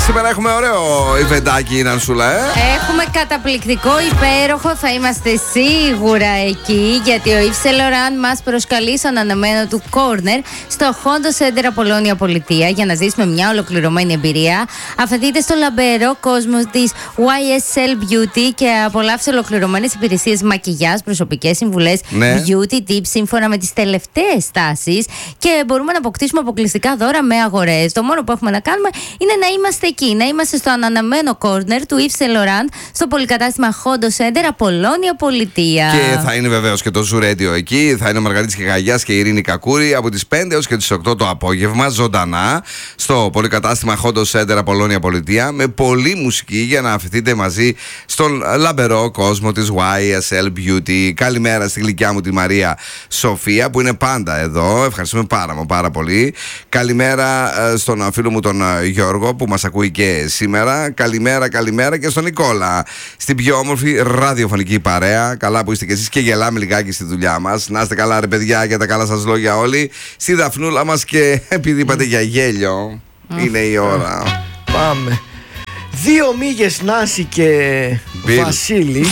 Σήμερα έχουμε ωραίο ιβεντάκι, Νανσούλα, Έχουμε καταπληκτικό, υπέροχο. Θα είμαστε σίγουρα εκεί, γιατί ο Yves Saint Laurent μας προσκαλεί στον αναμένο του Corner στο Hondo Center Απολώνια Πολιτεία για να ζήσουμε μια ολοκληρωμένη εμπειρία. Αφαιθείτε στο λαμπερό κόσμο της YSL Beauty και απολαύστε ολοκληρωμένες υπηρεσίες μακιγιάζ, προσωπικές συμβουλές, beauty tips σύμφωνα με τις τελευταίες τάσεις και μπορούμε να αποκτήσουμε αποκλειστικά δώρα με αγορές. Το μόνο που έχουμε να κάνουμε είναι να είμαστε εκεί, να είμαστε στο αναμένο Corner του Yves Saint Laurent στο πολυκατάστημα Hondo Center Απολώνια Πολιτεία. Και θα είναι βεβαίως και το Zoo Radio εκεί. Θα είναι ο Μαργαρίτης Κεγαγιάς και η Ειρήνη Κακούρη από τις 5 έως και τις 8 το απόγευμα, ζωντανά, στο πολυκατάστημα Hondo Center Απολώνια Πολιτεία, με πολλή μουσική για να αφηθείτε μαζί στον λαμπερό κόσμο της YSL Beauty. Καλημέρα στη γλυκιά μου τη Μαρία Σοφία που είναι πάντα εδώ. Ευχαριστούμε πάρα πολύ. Καλημέρα στον φίλο μου τον Γιώργο που μας ακούει και σήμερα. Καλημέρα και στον Νικόλα, στην πιο όμορφη ραδιοφωνική παρέα. Καλά που είστε κι εσείς και γελάμε λιγάκι στη δουλειά μας. Να είστε καλά, ρε παιδιά, για τα καλά σας λόγια όλοι. Στη Δαφνούλα μας και επειδή είπατε για γέλιο, είναι η ώρα. Πάμε. Δύο μύγες, Νάση και Βασίλη,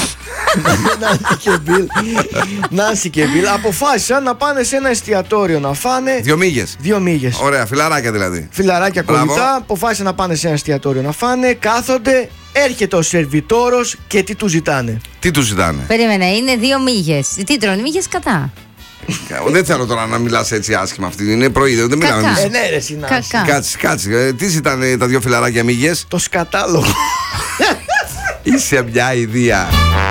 Νάση και Μπιλ, αποφάσισαν να πάνε σε ένα εστιατόριο να φάνε. Δύο μύγες. Ωραία, φιλαράκια δηλαδή. Φιλαράκια κολλητά, αποφάσισαν να πάνε σε ένα εστιατόριο να φάνε. Κάθονται, έρχεται ο σερβιτόρος και τι του ζητάνε. Περίμενε, είναι δύο μύγες. Τι τρώνε, μύγες κατά? Δεν θέλω τώρα να μιλάς έτσι άσχημα, αυτή είναι προείδευση. Δεν μιλάμε εμείς. Κάτσε. Τι ζητάνε τα δύο φιλαράκια μύγες? Το σκατάλογο. Είσαι μια ιδέα.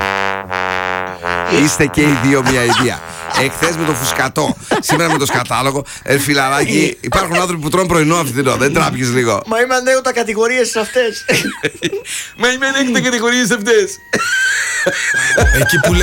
Είστε και οι δύο μια ιδέα. Εχθές με το φουσκατό, σήμερα με το σκατάλογο. Φιλαράκι, υπάρχουν άνθρωποι που τρώνε πρωινό αυθινό. Δεν τράπηκες λίγο? Μα είμαι ανέκδοτα κατηγορίες αυτές. Μα είμαι ανέκδοτα κατηγορίες αυτές. Εκεί που